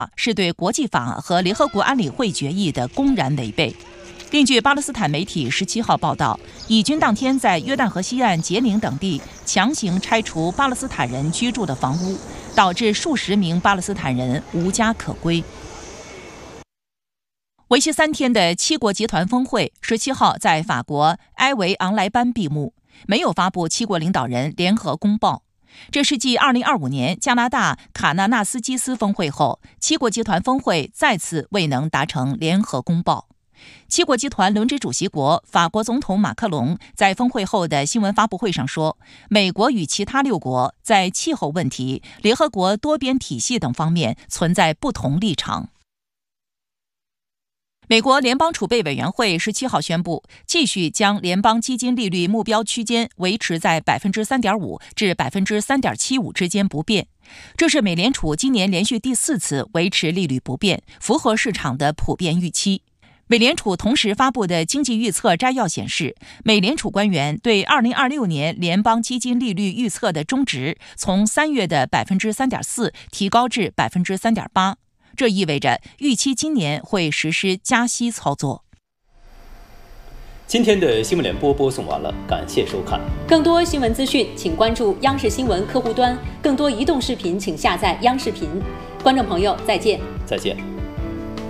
是对国际法和联合国安理会决议的公然违背。另据巴勒斯坦媒体17号报道，以军当天在约旦河西岸杰宁等地强行拆除巴勒斯坦人居住的房屋，导致数十名巴勒斯坦人无家可归。为期3天的七国集团峰会17号在法国埃维昂莱班闭幕，没有发布七国领导人联合公报。这是继2025年加拿大卡纳纳斯基斯峰会后，七国集团峰会再次未能达成联合公报。七国集团轮值主席国法国总统马克龙在峰会后的新闻发布会上说，美国与其他6国在气候问题、联合国多边体系等方面存在不同立场。美国联邦储备委员会17号宣布，继续将联邦基金利率目标区间维持在 3.5% 至 3.75% 之间不变。这是美联储今年连续第4次维持利率不变，符合市场的普遍预期。美联储同时发布的经济预测摘要显示，美联储官员对2026年联邦基金利率预测的中值从3月的 3.4% 提高至 3.8%。这意味着预期今年会实施加息操作。 今天的新闻联播播送完了，感谢收看。 更多新闻资讯，请关注央视新闻客户端；更多移动视频，请下载央视频。观众朋友，再见。 再见。